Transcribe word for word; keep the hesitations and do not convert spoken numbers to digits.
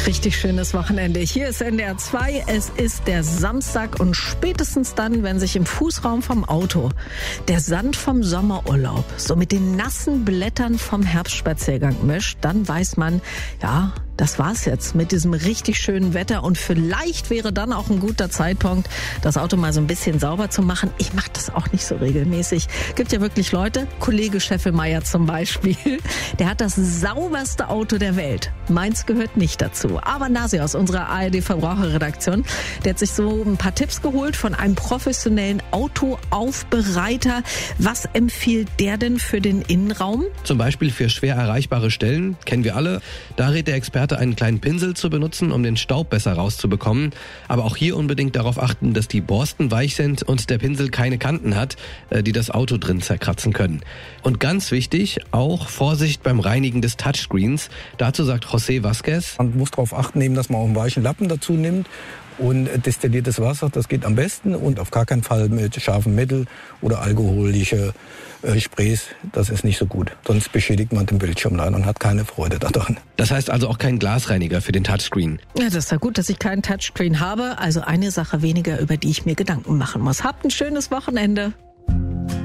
Richtig schönes Wochenende. Hier ist N D R zwei. Es ist der Samstag und spätestens dann, wenn sich im Fußraum vom Auto der Sand vom Sommerurlaub so mit den nassen Blättern vom Herbstspaziergang mischt, dann weiß man, ja, das war's jetzt mit diesem richtig schönen Wetter und vielleicht wäre dann auch ein guter Zeitpunkt, das Auto mal so ein bisschen sauber zu machen. Ich mache das auch nicht so regelmäßig. Gibt ja wirklich Leute, Kollege Scheffelmeier zum Beispiel, der hat das sauberste Auto der Welt. Meins gehört nicht dazu. Aber Nasi aus unserer A R D-Verbraucherredaktion, der hat sich so ein paar Tipps geholt von einem professionellen Autoaufbereiter. Was empfiehlt der denn für den Innenraum? Zum Beispiel für schwer erreichbare Stellen, kennen wir alle. Da rät der Experte, einen kleinen Pinsel zu benutzen, um den Staub besser rauszubekommen. Aber auch hier unbedingt darauf achten, dass die Borsten weich sind und der Pinsel keine Kanten hat, die das Auto drin zerkratzen können. Und ganz wichtig, auch Vorsicht beim Reinigen des Touchscreens. Dazu sagt José Vázquez: Man muss darauf acht nehmen, dass man auch einen weichen Lappen dazu nimmt. Und destilliertes Wasser, das geht am besten. Und auf gar keinen Fall mit scharfem Mittel oder alkoholische äh, Sprays. Das ist nicht so gut. Sonst beschädigt man den Bildschirm leider und hat keine Freude daran. Das heißt also auch kein Glasreiniger für den Touchscreen. Ja, das ist ja gut, dass ich keinen Touchscreen habe. Also eine Sache weniger, über die ich mir Gedanken machen muss. Habt ein schönes Wochenende.